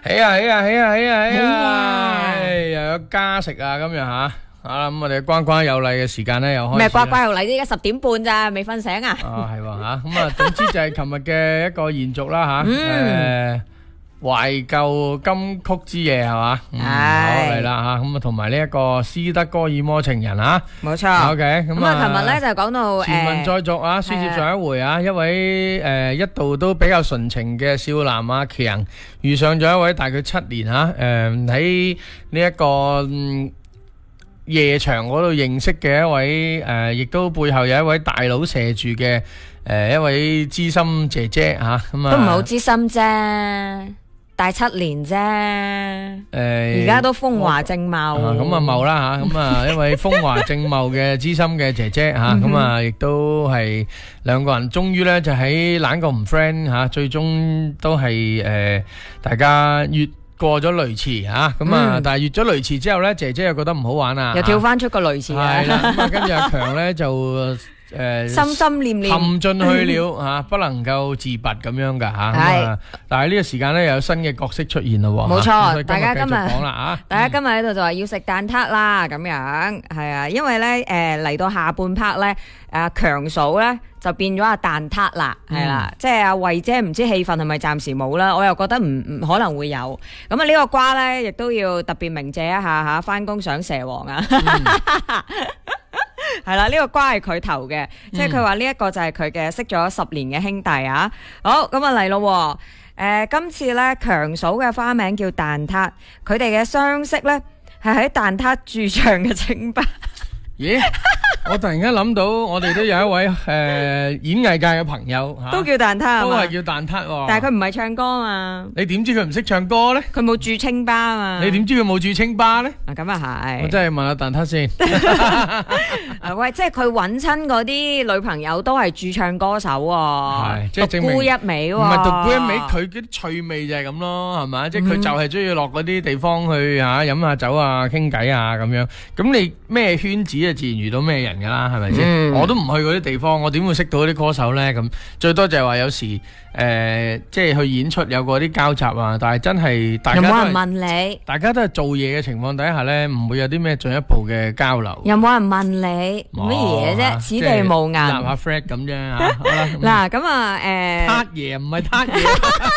又有加食啊！今日吓，咁我哋關關有禮嘅時間咧又開始。 咩關關有禮？依家10點半咋，未瞓醒啊？ 係喎吓，咁啊，總之就係琴日嘅一個延續啦吓。懷舊金曲之夜係嘛？好嚟啦吓，咁啊同埋呢一個斯德哥爾摩情人啊， 冇錯。 OK，咁啊，琴日咧就講到前文再續啊，書接上一回啊，一位一度都比較純情嘅少男阿強遇上咗一位大佢7年吓，喺呢一個夜場嗰度認識嘅一位亦都背後有一位大佬射住嘅一位資深姐姐吓，咁啊都唔係好資深啫。大7年啫，而家都風華正茂， 咁啊茂啦吓，咁啊一位風華正茂嘅資深嘅姐姐吓，咁啊亦都係兩個人終於咧就喺懶個唔 friend 吓，最終都係大家越過咗雷池吓，咁啊但係越咗雷池之後咧，姐姐又覺得唔好玩啊， 又跳翻出個雷池啊， 係啦，咁啊跟住阿強咧就心心念念陷進去了吓，不能夠自拔咁樣噶吓。係，但係呢個時間咧又有新嘅角色出現咯。 冇錯，大家今日講啦啊， 大家今日喺度就話要食蛋撻啦，咁樣係啊，因為咧嚟到下半 part 咧，阿強嫂咧就變咗阿蛋撻啦，係啦，即係阿慧姐唔知氣氛係咪暫時冇啦，我又覺得唔可能會有。咁啊呢個瓜咧亦都要特別鳴謝一下吓，翻工上蛇王啊。係啦，呢個瓜係佢投嘅，即係佢話呢一個就係佢嘅識咗10年嘅兄弟啊。好，咁啊嚟咯，今次咧強嫂嘅花名叫蛋撻，佢哋嘅相識咧係喺蛋撻駐唱嘅清吧。 咦？我突然間諗到，我哋都有一位演藝界嘅朋友都叫蛋撻， 都係叫蛋撻喎。但係佢唔係唱歌嘛？ 你點知佢唔識唱歌咧？ 佢冇駐清吧嘛？ 你點知佢冇駐清吧咧？ 咁啊係。 我真係問下蛋撻先。 喂，即係佢揾親嗰啲女朋友都係駐唱歌手喎， 即係獨孤一味喎。 唔係獨孤一味，佢啲趣味就係咁咯，係咪？即係佢就係中意落嗰啲地方去嚇飲下酒啊、傾偈啊咁樣。咁你咩圈子啊，自然遇到咩人㗎啦，係咪先？我都唔去嗰啲地方，我點會識到啲歌手咧？咁最多就係話有時即係去演出有過啲交集啊，但係真係大家都係有冇人問你？大家都係做嘢嘅情況底下咧，唔會有啲咩進一步嘅交流。 有冇人問你乜嘢啫？此地無銀。 立下 flag 咁啫嚇。 嗱咁啊撻爺唔係撻爺。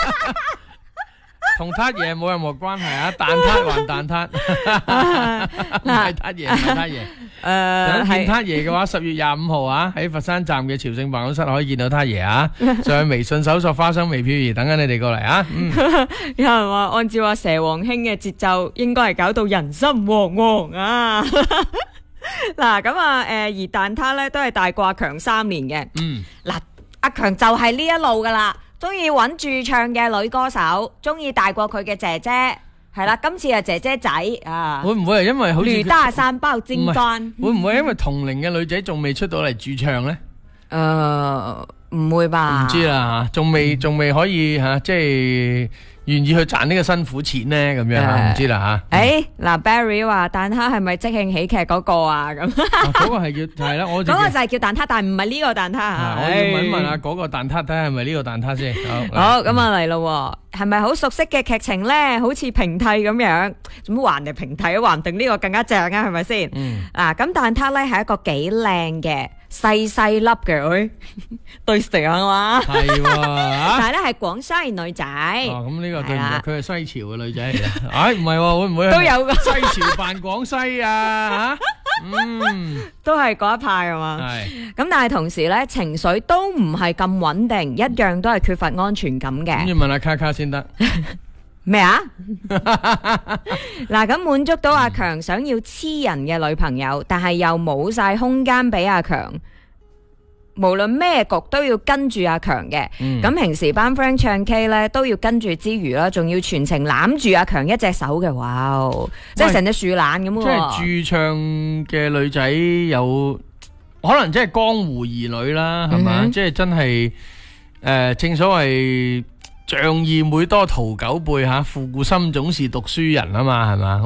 同撻爺冇任何關係啊！蛋撻還蛋撻，唔係撻爺，唔係撻爺。想見撻爺嘅話，10月25號啊，喺佛山站嘅朝聖辦公室可以見到撻爺啊。上去微信搜索花生微飄兒，等緊你哋過嚟啊。 有人話按照阿蛇王兄嘅節奏，應該係搞到人心惶惶啊！嗱咁啊，而蛋撻咧都係大過阿強3年嘅。嗱，阿強就係呢一路噶啦。中意揾駐唱嘅女歌手，中意大過佢嘅姐姐，係啦，今次係姐姐仔啊！ 會唔會係因為好似女大三胞精幹？ 會唔會因為同齡嘅女仔仲未出到嚟駐唱咧？ 唔會吧？ 唔知啦，仲未可以吓，即係願意去賺呢個辛苦錢咧，咁樣吓，唔知啦吓。 嗱 Barry 話蛋撻係咪即興喜劇嗰個啊？咁嗰個係叫係啦，我嗰個就係叫蛋撻，但係唔係呢個蛋撻啊。 我要問問下嗰個蛋撻睇下係咪呢個蛋撻先。 好，咁啊嚟咯，係咪好熟悉嘅劇情咧？好似平替咁樣，做乜話人哋平替啊？話唔定呢個更加正啊？係咪先？咁蛋撻咧係一個幾靚嘅。細細粒嘅，對成係嘛？係喎，但係咧係廣西女仔。 咁呢個對唔住，佢係西潮嘅女仔嚟嘅。唔係喎，會唔會都有個西潮扮廣西啊？ 都係嗰一派係嘛？係。咁但係同時咧，情緒都唔係咁穩定，一樣都係缺乏安全感嘅。 咁要問下卡卡先得。 咩啊？嗱，咁滿足到阿強想要黐人嘅女朋友，但係又冇晒空間俾阿強，無論咩局都要跟住阿強嘅。咁平時班 friend 唱 K 咧都要跟住之餘啦，仲要全程攬住阿強一隻手嘅，哇！即係成隻樹懶咁。 即係駐唱嘅女仔有可能即係江湖兒女啦，係嘛？即係真係正所謂仗義每多屠狗輩吓，父故心總是讀書人啊嘛，係嘛？